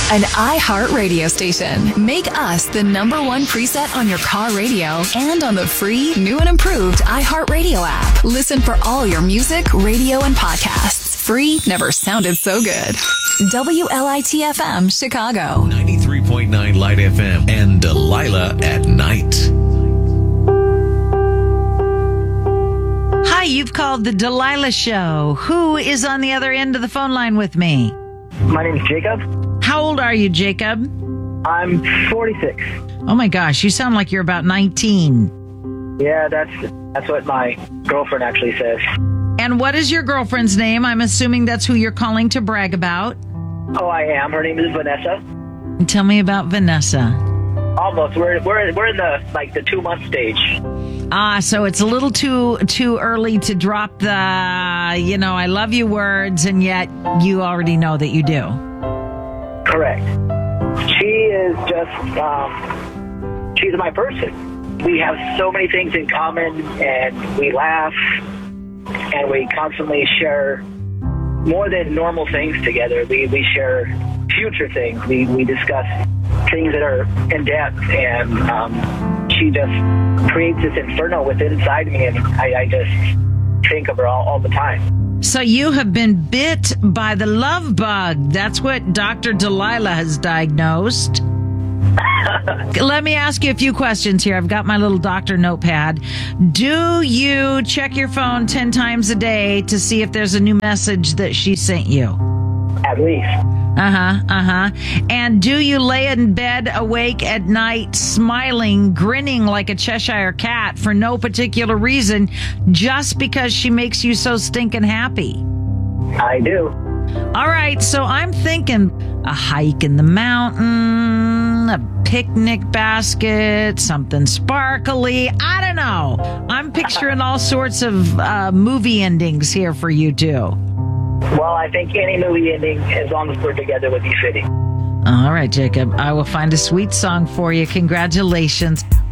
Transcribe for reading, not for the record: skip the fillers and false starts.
An iHeart radio station. Make us the #1 preset on your car radio and on the free, new and improved iHeart Radio app. Listen for all your music, radio, and podcasts. Free never sounded so good. WLIT-FM, Chicago. 93.9 Light FM and Delilah at Night. Hi, you've called the Delilah Show. Who is on the other end of the phone line with me? My name is Jacob. How old are you, Jacob? I'm 46. Oh my gosh, you sound like you're about 19. Yeah, that's what my girlfriend actually says. And what is your girlfriend's name? I'm assuming that's who you're calling to brag about. Oh, I am. Her name is Vanessa. Tell me about Vanessa. Almost. We're in the 2-month stage. So it's a little too early to drop the, I love you words, and yet you already know that you do. Correct. She is just, she's my person. We have so many things in common, and we laugh, and we constantly share more than normal things together. We share future things. We discuss things that are in depth, and she just creates this inferno within inside me, and I just think of her all the time. So you have been bit by the love bug. That's what Dr. Delilah has diagnosed. Let me ask you a few questions here. I've got my little doctor notepad. Do you check your phone 10 times a day to see if there's a new message that she sent you? At least. And do you lay in bed awake at night smiling, grinning like a Cheshire cat for no particular reason, just because she makes you so stinking happy? I do. All right, so I'm thinking a hike in the mountain, a picnic basket, something sparkly. I don't know. I'm picturing all sorts of movie endings here for you two. Well, I think any movie ending, as long as we're together, would be fitting. All right, Jacob. I will find a sweet song for you. Congratulations.